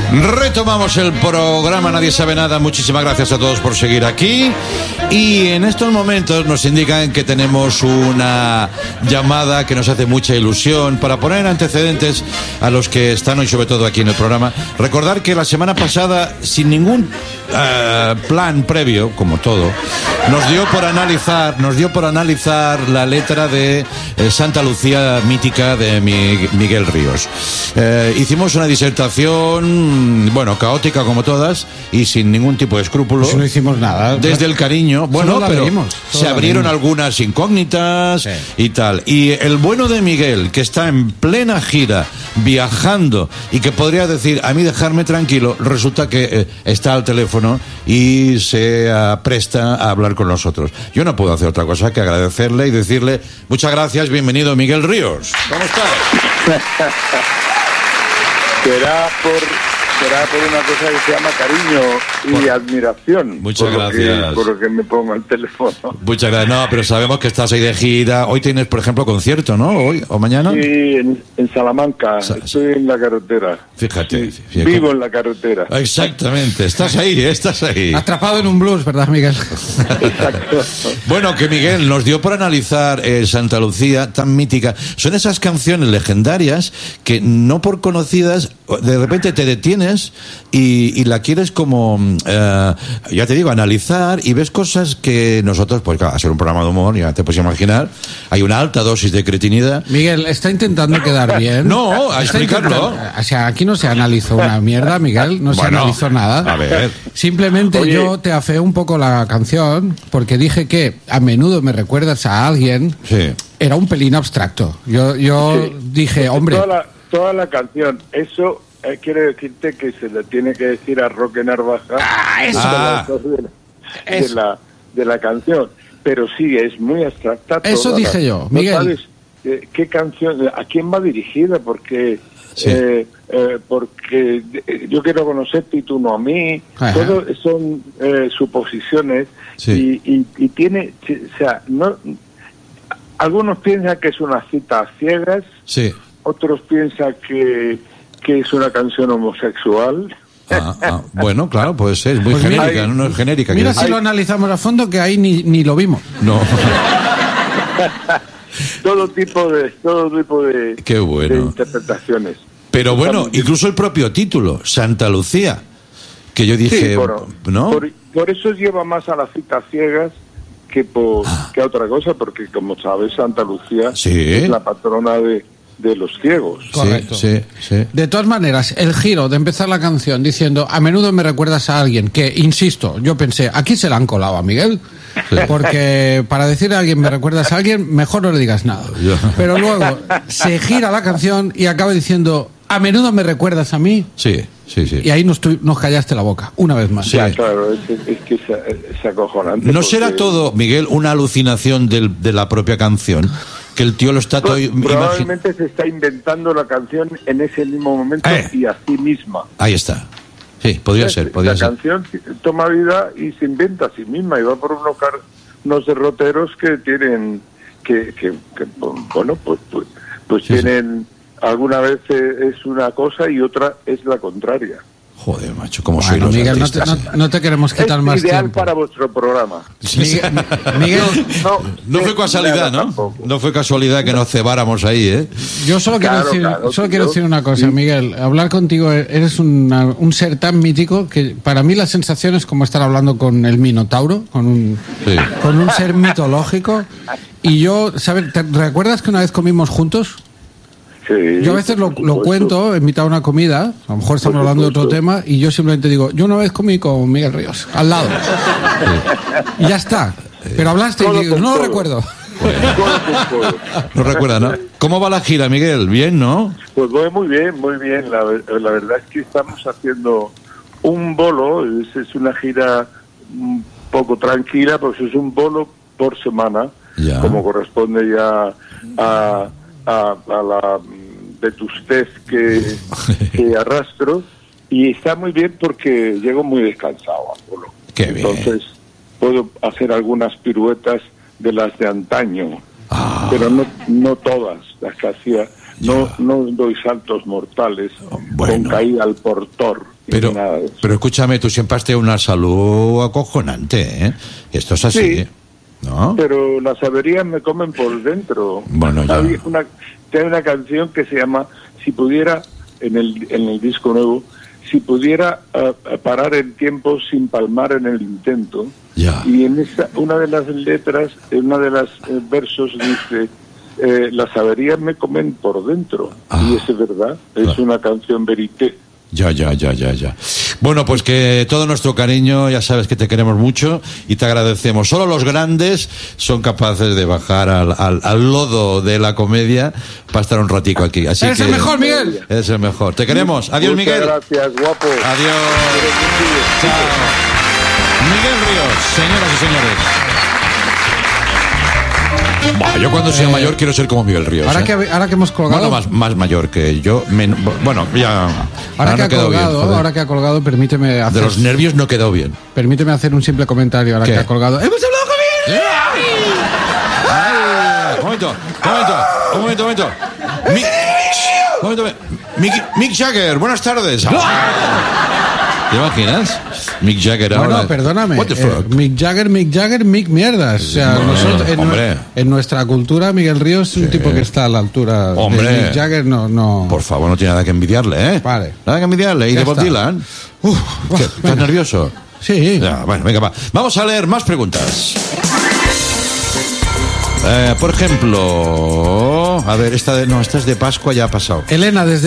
Retomamos el programa Nadie Sabe Nada. Muchísimas gracias a todos por seguir aquí. Y en estos momentos nos indican que tenemos una llamada que nos hace mucha ilusión para poner antecedentes a los que están hoy, sobre todo aquí en el programa. Recordar que la semana pasada, sin ningún plan previo, como todo, nos dio por analizar la letra de Santa Lucía mítica de Miguel Ríos. Hicimos una disertación, bueno, caótica como todas y sin ningún tipo de escrúpulo. Pues no hicimos nada. Desde el cariño, bueno, pero se abrieron algunas incógnitas, sí, y tal. Y el bueno de Miguel, que está en plena gira, viajando, y que podría decir, a mí dejarme tranquilo, resulta que está al teléfono y se presta a hablar con nosotros. Yo no puedo hacer otra cosa que agradecerle y decirle, muchas gracias, bienvenido Miguel Ríos. ¿Cómo estás? Será por una cosa que se llama cariño y admiración. Muchas gracias. Por lo que me pongo al teléfono. Muchas gracias. No, pero sabemos que estás ahí de gira. Hoy tienes, por ejemplo, concierto, ¿no? ¿Hoy o mañana? Sí, en Salamanca. Estoy en la carretera. Fíjate. Sí, vivo en la carretera. Exactamente. Estás ahí. Atrapado en un blues, ¿verdad, Miguel? Exacto. Bueno, que Miguel nos dio por analizar Santa Lucía, tan mítica. Son esas canciones legendarias que, no por conocidas, de repente te detienes y la quieres como, ya te digo, analizar, y ves cosas que nosotros, pues claro, a ser un programa de humor, ya te puedes imaginar, hay una alta dosis de cretinidad. Miguel, está intentando quedar bien. No, a explicarlo. O sea, aquí no se analizó una mierda, Miguel, no se analizó nada. A ver. Simplemente yo te afeé un poco la canción porque dije que a menudo me recuerdas a alguien. Sí. Era un pelín abstracto. Yo sí, dije, hombre... Toda la canción, eso... quiere decirte que se le tiene que decir a Roque Narvaja de la canción, pero sí, es muy abstracta. Eso dije yo, Miguel. ¿No sabes qué canción, a quién va dirigida? Porque sí, porque yo quiero conocerte y tú no a mí. Todo son suposiciones, sí, y tiene, o sea, no, algunos piensan que es una cita a ciegas, sí, otros piensan que es una canción homosexual. Bueno, claro, puede ser, es muy genérica, no es genérica. Mira si lo analizamos a fondo, que ahí ni lo vimos. No. todo tipo de Qué bueno, de interpretaciones. Pero bueno, incluso el propio título, Santa Lucía, que yo dije, sí, ¿no? Por eso lleva más a las citas ciegas que a otra cosa, porque como sabes, Santa Lucía, sí, es la patrona de los ciegos. Correcto. Sí. De todas maneras, el giro de empezar la canción diciendo, a menudo me recuerdas a alguien, que, insisto, yo pensé, aquí se la han colado a Miguel, sí, porque para decirle a alguien me recuerdas a alguien, mejor no le digas nada. Pero luego se gira la canción y acaba diciendo, a menudo me recuerdas a mí. Sí. Y ahí nos callaste la boca, una vez más. Sí. Ya, claro, es que es acojonante. ¿No será todo, Miguel, una alucinación de la propia canción? Que el tío lo está todo... Probablemente se está inventando la canción en ese mismo momento y a sí misma. Ahí está. Sí, podría ser. La canción toma vida y se inventa a sí misma y va por unos derroteros que tienen... que bueno, pues sí, tienen... Alguna vez es una cosa y otra es la contraria. Joder, macho, ¿cómo soy los Miguel, artistas? no te queremos quitar más tiempo. Es ideal para vuestro programa. Miguel, no fue casualidad, ¿no? Tampoco. No fue casualidad que nos cebáramos ahí, ¿eh? Yo solo quiero decir una cosa, Miguel. Hablar contigo, eres un ser tan mítico que para mí la sensación es como estar hablando con el Minotauro, con un ser mitológico. Y yo, ¿sabes? ¿Te recuerdas que una vez comimos juntos? Sí, yo a veces lo cuento en mitad de una comida, a lo mejor estamos hablando de otro tema, y yo simplemente digo, yo una vez comí con Miguel Ríos, al lado. Y ya está. Pero hablaste y digo, no lo recuerdo. No recuerda, ¿no? ¿Cómo va la gira, Miguel? Bien, ¿no? Pues voy muy bien. La verdad es que estamos haciendo un bolo, es una gira un poco tranquila, pues es un bolo por semana, ya, como corresponde ya a la vetustez que arrastro, y está muy bien porque llego muy descansado al bolo. Qué bien. Entonces puedo hacer algunas piruetas de las de antaño, pero no todas las que hacía No doy saltos mortales con caída al portor. Pero escúchame, tú siempre has tenido una salud acojonante, ¿eh? Esto es así, sí, ¿no? Pero las averías me comen por dentro. Bueno, ya. Hay una canción que se llama Si pudiera, en el disco nuevo, si pudiera parar el tiempo sin palmar en el intento. Ya. Y en una de las letras, en una de las versos dice, las averías me comen por dentro. Y eso es verdad, es una canción verité. Ya. Bueno, pues que todo nuestro cariño, ya sabes que te queremos mucho y te agradecemos. Solo los grandes son capaces de bajar al lodo de la comedia para estar un ratico aquí. Así ¡Eres el mejor, Miguel! Eres el mejor. Te queremos. Adiós, Muchas Miguel. Gracias, guapo. Adiós. Chao. Miguel Ríos, señoras y señores. Bueno, yo cuando sea mayor quiero ser como Miguel Ríos. Ahora que hemos colgado... Bueno, más mayor que yo. Bueno, ya... Ahora que ha colgado, permíteme hacer... De los nervios no quedó bien. Permíteme hacer un simple comentario ahora que ha colgado. ¡Hemos hablado con Miguel! Un momento. Mick Jagger, buenas tardes. ¿Te imaginas? Mick Jagger ahora. Bueno, perdóname. What the fuck? Mick Jagger, Mick mierdas. O sea, nosotros, en nuestra cultura, Miguel Ríos es un tipo que está a la altura de Mick Jagger. No. Por favor, no tiene nada que envidiarle, ¿eh? Vale. Nada que envidiarle. ¿Y de Bob Dylan? ¿Estás nervioso? Sí. Ya, bueno, venga, va. Vamos a leer más preguntas. Por ejemplo, a ver, esta es de Pascua, ya ha pasado. Elena, desde